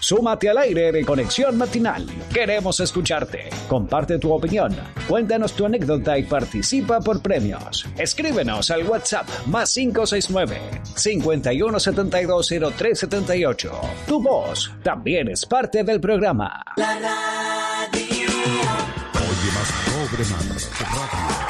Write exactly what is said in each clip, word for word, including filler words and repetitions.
Súmate al aire de Conexión Matinal. Queremos escucharte. Comparte tu opinión. Cuéntanos tu anécdota y participa por premios. Escríbenos al WhatsApp más cinco seis nueve, cinco uno siete dos, cero tres siete ocho. Tu voz también es parte del programa. La radio. Oye más Cobre Mar Radio.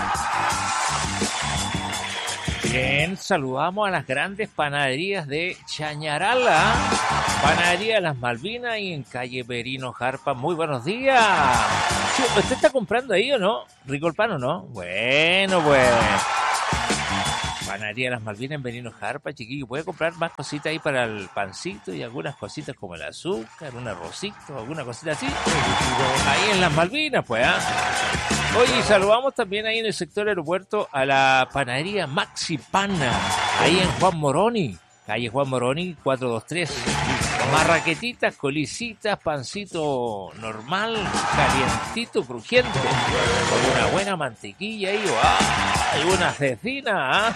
Bien, saludamos a las grandes panaderías de Chañarala, Panadería de las Malvinas y en calle Perino Jarpa. Muy buenos días. Sí, ¿usted está comprando ahí o no? ¿Rico el pan o no? Bueno, pues. Panadería de las Malvinas en Perino Jarpa, chiquillo. Puede comprar más cositas ahí para el pancito y algunas cositas como el azúcar, un arrocito, alguna cosita así. Ahí en las Malvinas, pues, ¿ah? ¿eh? Oye, saludamos también ahí en el sector aeropuerto a la panadería Maxi Pana, ahí en Juan Moroni, calle Juan Moroni cuatrocientos veintitrés. Marraquetitas, colicitas, pancito normal, calientito, crujiente, con una buena mantequilla ahí, ¡ah! Y una cecina, ¿eh?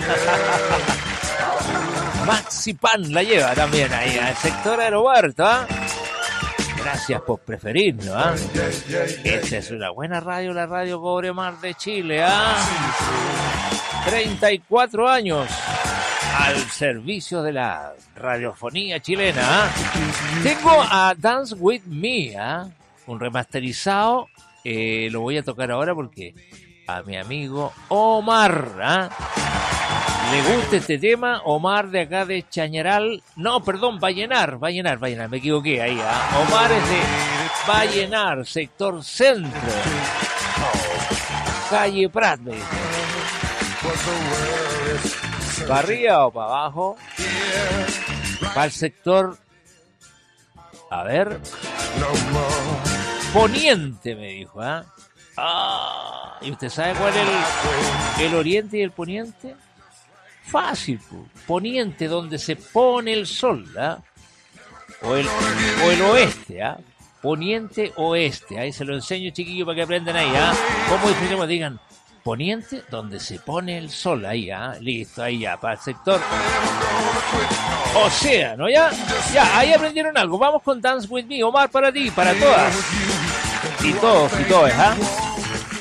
Maxi Pan la lleva también ahí al sector aeropuerto, ¿ah? ¿eh? Gracias por preferirnos, ¿ah? ¿eh? Esta es una buena radio, la radio Cobre Mar de Chile, ¿ah? ¿eh? treinta y cuatro años al servicio de la radiofonía chilena, ¿ah? ¿eh? Tengo a Dance With Me, ¿ah? ¿eh? Un remasterizado, eh, lo voy a tocar ahora porque a mi amigo Omar, ¿ah? ¿eh? ¿Le gusta este tema? Omar de acá de Chañaral. No, perdón, Vallenar, Vallenar, Vallenar, me equivoqué ahí. ¿eh? Omar es de Vallenar, sector centro. Oh, calle Prat, me dice. ¿Para arriba o para abajo? Para el sector... A ver... Poniente, me dijo, ¿eh? Ah, ¿y usted sabe cuál es el, el oriente y el poniente? Fácil, poniente, donde se pone el sol, ¿ah? O el, o el oeste, ¿ah? Poniente, oeste, ahí se lo enseño, chiquillos, para que aprendan ahí, ¿ah? ¿Cómo decimos? Digan, poniente, donde se pone el sol, ahí, ¿ah? Listo, ahí ya, para el sector océano, ¿ya? Ya, ahí aprendieron algo. Vamos con Dance With Me. Omar, para ti, para todas. Y todos, y todas, ¿ah?